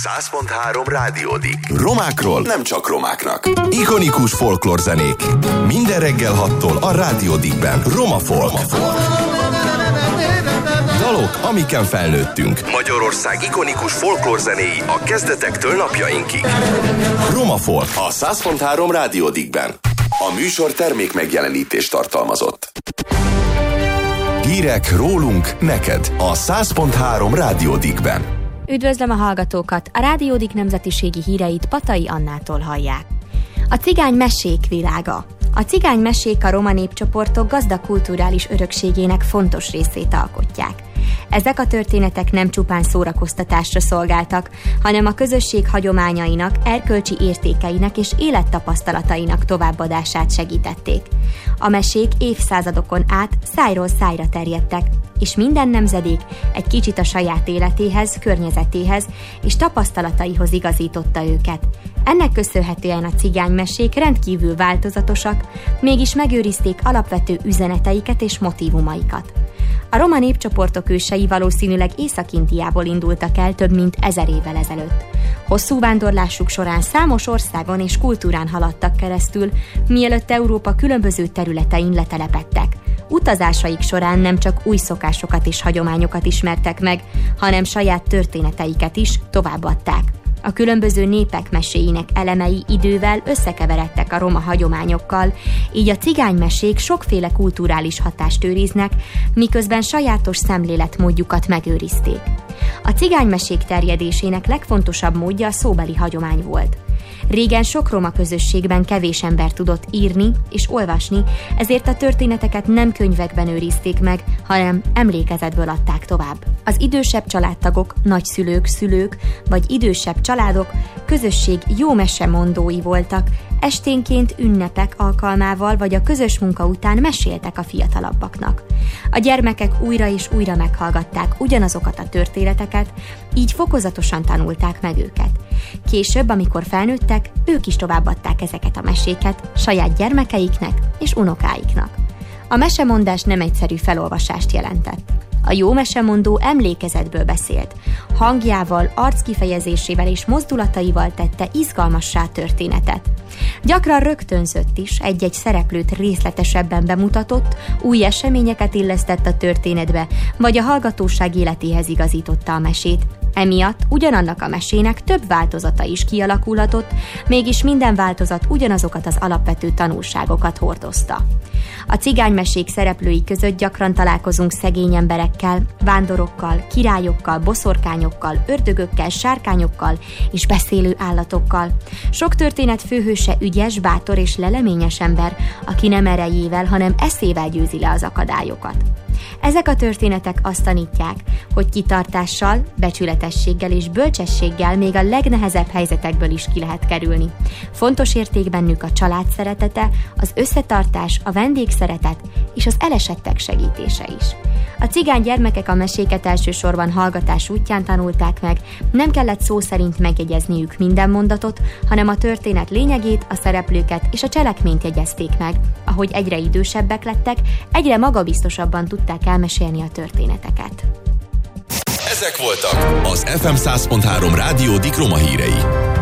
100.3 Rádió Dik. Romákról nem csak romáknak. Ikonikus folklórzenék. Minden reggel 6-tól a Rádió Dikben. Roma Folk. Dalok, amiken felnőttünk. Magyarország ikonikus folklórzenéi a kezdetektől napjainkig. Roma Folk a 100.3 Rádió Dikben. A műsor termék megjelenítést tartalmazott. Hírek rólunk neked a 100.3 Rádió Dikben. Üdvözlöm a hallgatókat! A Rádió Dik nemzetiségi híreit Patai Annától hallják. A cigány mesék világa. A cigány mesék a roma népcsoportok gazdag kulturális örökségének fontos részét alkotják. Ezek a történetek nem csupán szórakoztatásra szolgáltak, hanem a közösség hagyományainak, erkölcsi értékeinek és élettapasztalatainak továbbadását segítették. A mesék évszázadokon át szájról szájra terjedtek, és minden nemzedék egy kicsit a saját életéhez, környezetéhez és tapasztalataihoz igazította őket. Ennek köszönhetően a cigánymesék rendkívül változatosak, mégis megőrizték alapvető üzeneteiket és motívumaikat. A roma népcsoportok ősei valószínűleg Észak-Indiából indultak el több mint 1000 évvel ezelőtt. Hosszú vándorlásuk során számos országon és kultúrán haladtak keresztül, mielőtt Európa különböző területein letelepedtek. Utazásaik során nem csak új szokásokat és hagyományokat ismertek meg, hanem saját történeteiket is továbbadták. A különböző népek meséinek elemei idővel összekeveredtek a roma hagyományokkal, így a cigánymesék sokféle kulturális hatást őriznek, miközben sajátos szemléletmódjukat megőrizték. A cigánymesék terjedésének legfontosabb módja a szóbeli hagyomány volt. Régen sok roma közösségben kevés ember tudott írni és olvasni, ezért a történeteket nem könyvekben őrizték meg, hanem emlékezetből adták tovább. Az idősebb családtagok, nagyszülők, szülők vagy idősebb családok közösség jó mesemondói voltak, esténként ünnepek alkalmával vagy a közös munka után meséltek a fiatalabbaknak. A gyermekek újra és újra meghallgatták ugyanazokat a történeteket, így fokozatosan tanulták meg őket. Később, amikor felnőttek, ők is továbbadták ezeket a meséket saját gyermekeiknek és unokáiknak. A mesemondás nem egyszerű felolvasást jelentett. A jó mesemondó emlékezetből beszélt, hangjával, arckifejezésével és mozdulataival tette izgalmassá történetet. Gyakran rögtönzött is, egy-egy szereplőt részletesebben bemutatott, új eseményeket illesztett a történetbe, vagy a hallgatóság életéhez igazította a mesét. Emiatt ugyanannak a mesének több változata is kialakulhatott, mégis minden változat ugyanazokat az alapvető tanulságokat hordozta. A cigánymesék szereplői között gyakran találkozunk szegény emberekkel, vándorokkal, királyokkal, boszorkányokkal, ördögökkel, sárkányokkal és beszélő állatokkal. Sok történet főhőse ügyes, bátor és leleményes ember, aki nem erejével, hanem eszével győzi le az akadályokat. Ezek a történetek azt tanítják, hogy kitartással, becsületességgel és bölcsességgel még a legnehezebb helyzetekből is ki lehet kerülni. Fontos érték bennük a család szeretete, az összetartás, a vendégszeretet és az elesettek segítése is. A cigány gyermekek a meséket elsősorban hallgatás útján tanulták meg, nem kellett szó szerint megjegyezniük minden mondatot, hanem a történet lényegét, a szereplőket és a cselekményt jegyezték meg. Ahogy egyre idősebbek lettek, egyre magabiztosabban tudták elmesélni a történeteket. Ezek voltak az FM 100.3 Rádió Dik roma hírei.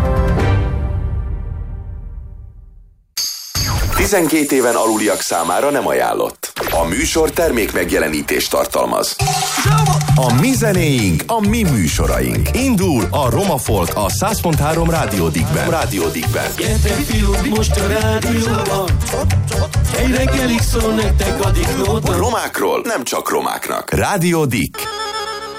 12 éven aluliak számára nem ajánlott. A műsor termék megjelenítést tartalmaz. A mi zenéink, a mi műsoraink. Indul a Roma Folk a 100.3 Rádió Dikben. Gyertek fiúk, most a rádióban. Egy reggelig szól nektek a Diklóban. Romákról nem csak romáknak. Rádió Dik.